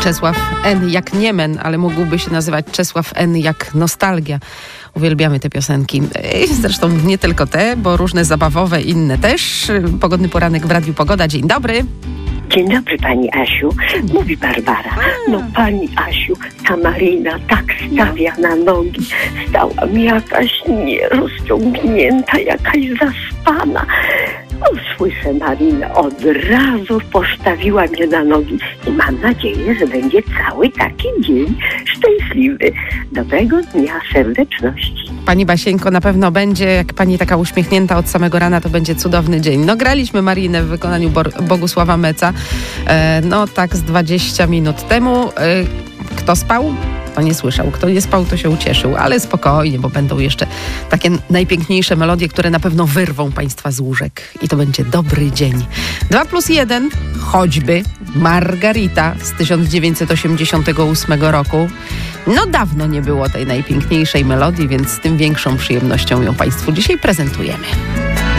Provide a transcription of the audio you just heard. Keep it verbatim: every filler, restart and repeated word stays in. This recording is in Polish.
Czesław N. jak Niemen, ale mógłby się nazywać Czesław N. jak Nostalgia. Uwielbiamy te piosenki. Zresztą nie tylko te, bo różne zabawowe, inne też. Pogodny poranek w Radiu Pogoda. Dzień dobry. Dzień dobry, pani Asiu. Mówi Barbara. No pani Asiu, ta Marina tak stawia na nogi. Stałam jakaś nierozciągnięta, jakaś zaspana. No, słyszę Marinę, od razu postawiła mnie na nogi i mam nadzieję, że będzie cały taki dzień szczęśliwy. Dobrego dnia, serdeczności. Pani Basieńko, na pewno będzie, jak pani taka uśmiechnięta od samego rana, to będzie cudowny dzień. No graliśmy Marinę w wykonaniu Bor- Bogusława Meca, e, no tak z dwadzieścia minut temu. E, kto spał? To nie słyszał. Kto nie spał, to się ucieszył, ale spokojnie, bo będą jeszcze takie najpiękniejsze melodie, które na pewno wyrwą państwa z łóżek i to będzie dobry dzień. Dwa plus jeden, choćby Margarita z tysiąc dziewięćset osiemdziesiątego ósmego roku. No dawno nie było tej najpiękniejszej melodii, więc z tym większą przyjemnością ją państwu dzisiaj prezentujemy.